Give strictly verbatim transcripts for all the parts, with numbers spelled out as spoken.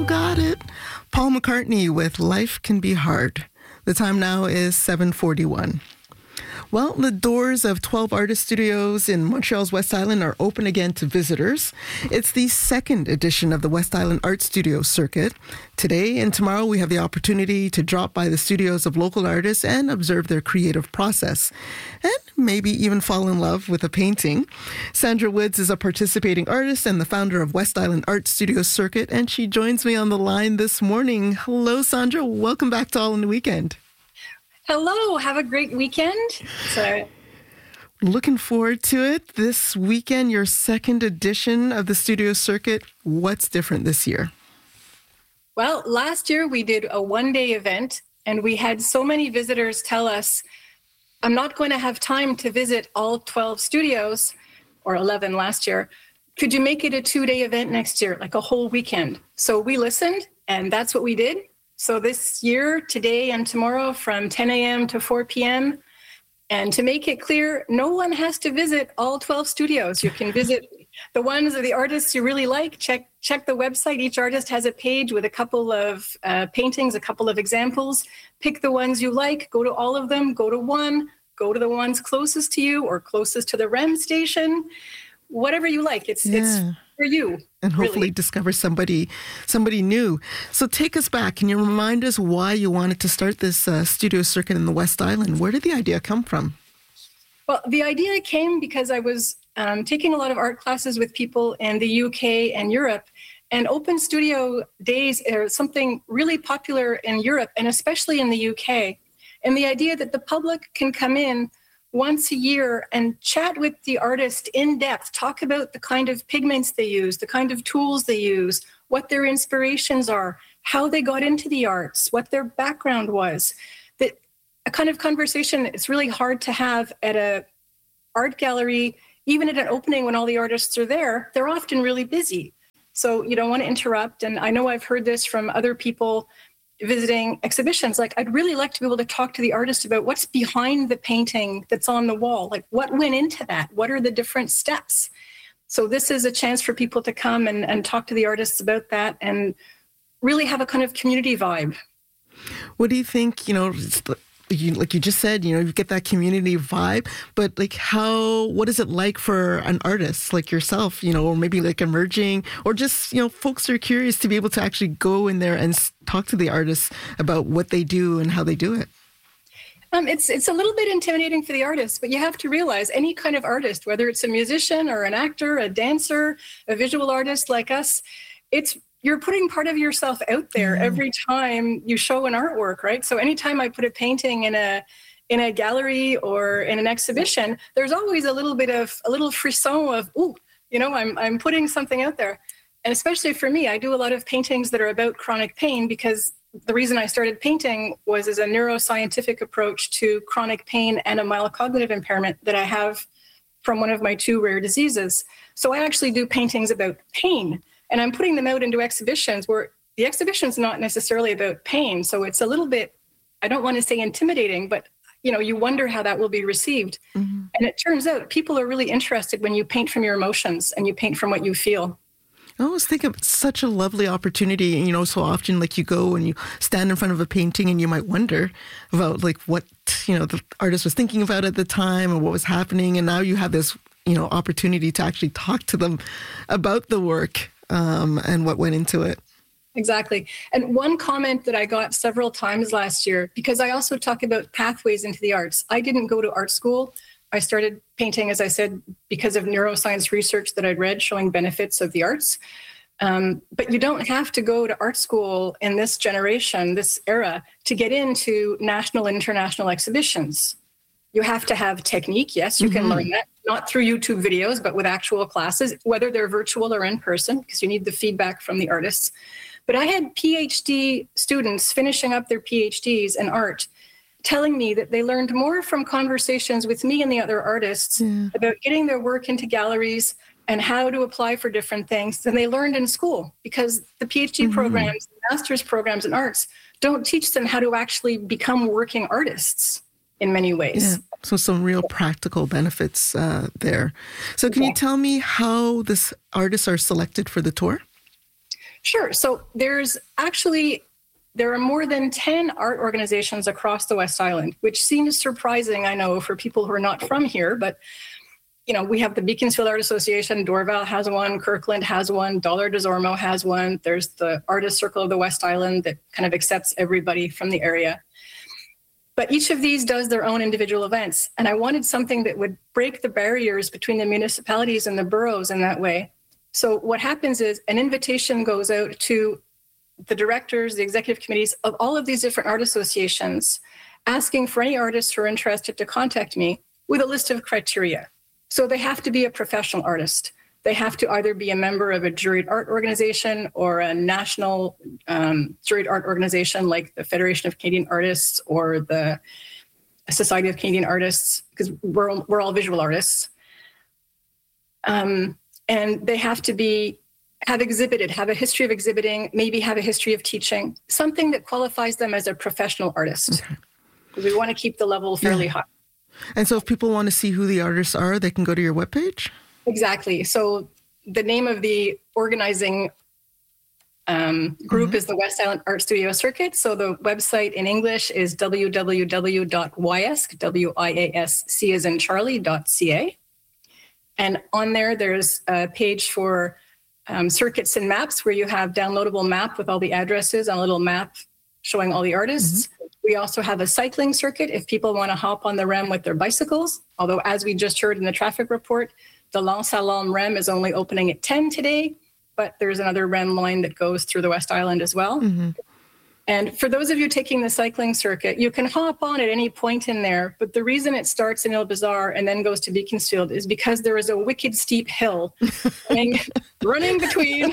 got it. Paul McCartney with Life Can Be Hard. The time now is seven forty-one. Well, the doors of twelve Artist Studios in Montreal's West Island are open again to visitors. It's the second edition of the West Island Art Studio Circuit. Today and tomorrow, we have the opportunity to drop by the studios of local artists and observe their creative process, and maybe even fall in love with a painting. Sandra Woods is a participating artist and the founder of West Island Art Studio Circuit, and she joins me on the line this morning. Hello, Sandra. Welcome back to All in the Weekend. Hello, have a great weekend. So, looking forward to it. This weekend, your second edition of the studio circuit. What's different this year? Well, last year we did a one-day event, and we had so many visitors tell us, I'm not going to have time to visit all twelve studios, or eleven last year. Could you make it a two-day event next year, like a whole weekend? So we listened, and that's what we did. So this year, today and tomorrow, from ten a.m. to four p.m. And to make it clear, no one has to visit all twelve studios. You can visit the ones of the artists you really like. Check check the website. Each artist has a page with a couple of uh, paintings, a couple of examples. Pick the ones you like. Go to all of them. Go to one. Go to the ones closest to you or closest to the R E M station. Whatever you like. It's yeah. it's for you. And hopefully really. discover somebody somebody new. So take us back. Can you remind us why you wanted to start this uh, studio circuit in the West Island? Where did the idea come from? Well, the idea came because I was um, taking a lot of art classes with people in the U K and Europe, and open studio days are something really popular in Europe and especially in the U K. And the idea that the public can come in once a year and chat with the artist in depth, talk about the kind of pigments they use, the kind of tools they use, what their inspirations are, how they got into the arts, what their background was. That a kind of conversation it's really hard to have at a art gallery, even at an opening when all the artists are there. They're often really busy. So you don't want to interrupt. And I know I've heard this from other people visiting exhibitions. Like, I'd really like to be able to talk to the artist about what's behind the painting that's on the wall. Like, what went into that? What are the different steps? So this is a chance for people to come and, and talk to the artists about that and really have a kind of community vibe. What do you think, you know, you, like you just said, you know, you get that community vibe, but like how, what is it like for an artist like yourself, you know, or maybe like emerging, or just, you know, folks are curious to be able to actually go in there and talk to the artists about what they do and how they do it? Um, it's it's a little bit intimidating for the artist, but you have to realize any kind of artist, whether it's a musician or an actor, a dancer, a visual artist like us, it's you're putting part of yourself out there mm. every time you show an artwork, right? So anytime I put a painting in a in a gallery or in an exhibition, there's always a little bit of a little frisson of, ooh, you know, I'm I'm putting something out there. And especially for me, I do a lot of paintings that are about chronic pain, because the reason I started painting was as a neuroscientific approach to chronic pain and a mild cognitive impairment that I have from one of my two rare diseases. So I actually do paintings about pain. And I'm putting them out into exhibitions where the exhibition's not necessarily about pain. So it's a little bit, I don't want to say intimidating, but you know, you wonder how that will be received. Mm-hmm. And it turns out people are really interested when you paint from your emotions and you paint from what you feel. I always think of such a lovely opportunity. You know, so often like you go and you stand in front of a painting and you might wonder about like what, you know, the artist was thinking about at the time or what was happening. And now you have this, you know, opportunity to actually talk to them about the work. Um, and what went into it. Exactly. And one comment that I got several times last year, because I also talk about pathways into the arts. I didn't go to art school. I started painting, as I said, because of neuroscience research that I'd read showing benefits of the arts. Um, but you don't have to go to art school in this generation, this era, to get into national and international exhibitions. You have to have technique. Yes, you mm-hmm. can learn that, not through YouTube videos, but with actual classes, whether they're virtual or in person, because you need the feedback from the artists. But I had PhD students finishing up their PhDs in art telling me that they learned more from conversations with me and the other artists yeah. about getting their work into galleries and how to apply for different things than they learned in school, because the PhD mm-hmm. programs, master's programs in arts don't teach them how to actually become working artists in many ways. Yeah. So some real practical benefits uh, there. So can yeah. you tell me how this artists are selected for the tour? Sure. So there's actually, there are more than ten art organizations across the West Island, which seems surprising, I know, for people who are not from here. But, you know, we have the Beaconsfield Art Association, Dorval has one, Kirkland has one, Dollar des Ormeaux has one. There's the Artist Circle of the West Island that kind of accepts everybody from the area. But each of these does their own individual events. And I wanted something that would break the barriers between the municipalities and the boroughs in that way. So what happens is an invitation goes out to the directors, the executive committees of all of these different art associations, asking for any artists who are interested to contact me with a list of criteria. So they have to be a professional artist. They have to either be a member of a juried art organization or a national um, juried art organization like the Federation of Canadian Artists or the Society of Canadian Artists, because we're, we're all visual artists. Um, and they have to be have exhibited, have a history of exhibiting, maybe have a history of teaching, something that qualifies them as a professional artist. Okay. Because we want to keep the level fairly yeah. high. And so if people want to see who the artists are, they can go to your webpage? Exactly. So the name of the organizing um, group mm-hmm. is the West Island Art Studio Circuit. So the website in English is w w w dot wiasc, W I A S C as in Charlie, dot C A. And on there, there's a page for um, circuits and maps where you have downloadable map with all the addresses and a little map showing all the artists. Mm-hmm. We also have a cycling circuit if people want to hop on the R E M with their bicycles. Although, as we just heard in the traffic report, the Lens à Lame R E M is only opening at ten today, but there's another R E M line that goes through the West Island as well. Mm-hmm. And for those of you taking the cycling circuit, you can hop on at any point in there, but the reason it starts in Ile Bizarre and then goes to Beaconsfield is because there is a wicked steep hill running, running between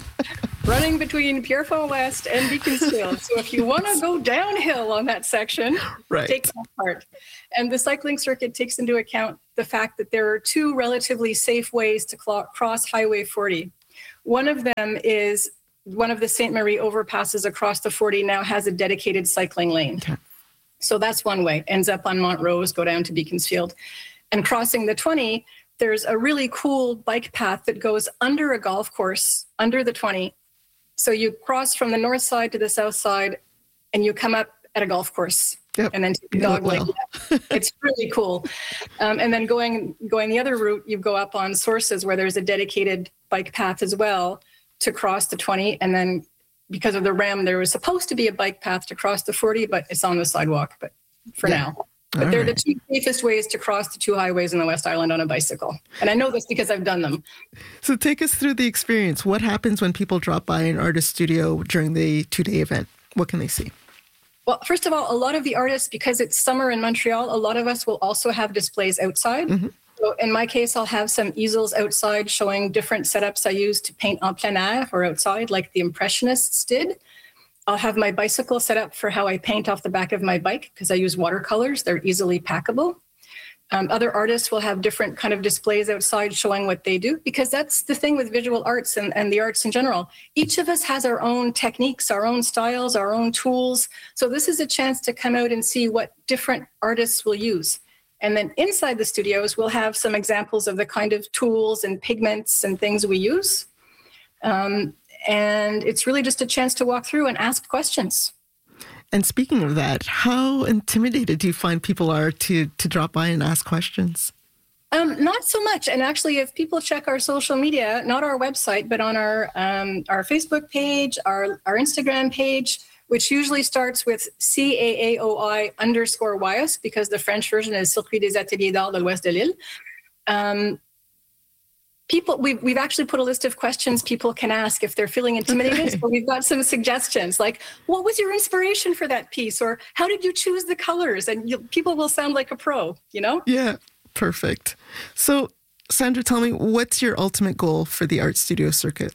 running between Pierrefonds West and Beaconsfield. So if you want to go downhill on that section, right. take that part. And the cycling circuit takes into account the fact that there are two relatively safe ways to cl- cross Highway forty. One of them is one of the Sainte Marie overpasses across the forty now has a dedicated cycling lane. Okay. So that's one way, ends up on Montrose, go down to Beaconsfield. And crossing the twenty, there's a really cool bike path that goes under a golf course, under the twenty. So you cross from the north side to the south side and you come up at a golf course. Yep. And then take the dog leg. Well. It's really cool. Um, and then going going the other route, you go up on Sources where there's a dedicated bike path as well to cross the twenty. And then because of the R E M, there was supposed to be a bike path to cross the forty, but it's on the sidewalk, but for yeah. now. But All they're right. the two safest ways to cross the two highways in the West Island on a bicycle. And I know this because I've done them. So take us through the experience. What happens when people drop by an artist studio during the two-day event? What can they see? Well, first of all, a lot of the artists, because it's summer in Montreal, a lot of us will also have displays outside. Mm-hmm. So in my case, I'll have some easels outside showing different setups I use to paint en plein air or outside like the Impressionists did. I'll have my bicycle set up for how I paint off the back of my bike because I use watercolors. They're easily packable. Um, other artists will have different kind of displays outside showing what they do, because that's the thing with visual arts and, and the arts in general. Each of us has our own techniques, our own styles, our own tools. So this is a chance to come out and see what different artists will use. And then inside the studios, we'll have some examples of the kind of tools and pigments and things we use. Um, and it's really just a chance to walk through and ask questions. And speaking of that, how intimidated do you find people are to to drop by and ask questions? Um, not so much. And actually, if people check our social media, not our website, but on our um, our Facebook page, our, our Instagram page, which usually starts with C A A O I underscore W I A S, because the French version is Circuit des Ateliers d'Art de l'Ouest de l'Île. Um, People, we've, we've actually put a list of questions people can ask if they're feeling intimidated. Okay. So we've got some suggestions like, what was your inspiration for that piece? Or how did you choose the colors? And you, people will sound like a pro, you know? Yeah, perfect. So Sandra, tell me, what's your ultimate goal for the art studio circuit?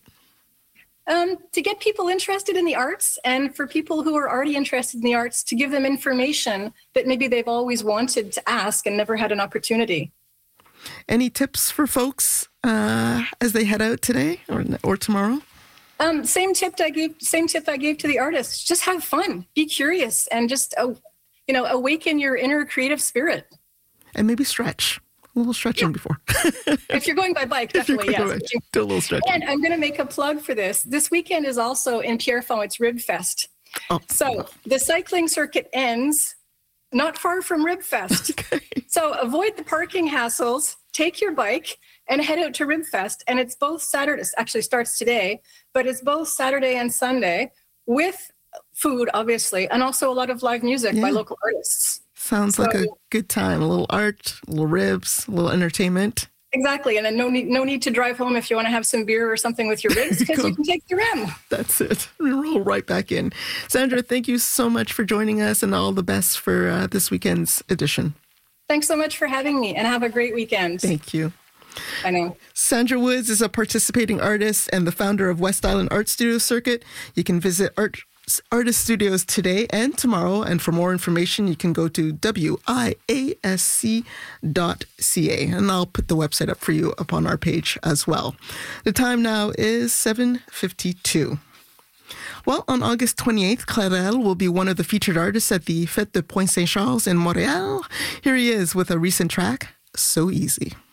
Um, to get people interested in the arts, and for people who are already interested in the arts, to give them information that maybe they've always wanted to ask and never had an opportunity. Any tips for folks uh, as they head out today or or tomorrow? Um, same tip I gave. Same tip I gave to the artists. Just have fun, be curious, and just uh, you know awaken your inner creative spirit. And maybe stretch. A little stretching yeah. before. If you're going by bike, definitely, yes. By, do a little stretching. And I'm going to make a plug for this. This weekend is also in Pierrefonds. It's Ribfest. Oh. So the cycling circuit ends not far from Ribfest. Okay. So avoid the parking hassles, take your bike, and head out to Ribfest. And it's both Saturdays, actually starts today, but it's both Saturday and Sunday with food, obviously, and also a lot of live music yeah. by local artists. Sounds so, like a good time. A little art, a little ribs, a little entertainment. Exactly. And then no need no need to drive home if you want to have some beer or something with your ribs, because you can take the rim. That's it. Roll right back in. Sandra, thank you so much for joining us, and all the best for uh, this weekend's edition. Thanks so much for having me, and have a great weekend. Thank you. I know. Sandra Woods is a participating artist and the founder of West Island Art Studio Circuit. You can visit art Artist Studios today and tomorrow, and for more information you can go to W I A S C dot C A, and I'll put the website up for you up on our page as well. The time now is seven fifty-two. Well, on August twenty-eighth, Clarel will be one of the featured artists at the Fête de Pointe-Saint-Charles in Montréal. Here he is with a recent track, So Easy.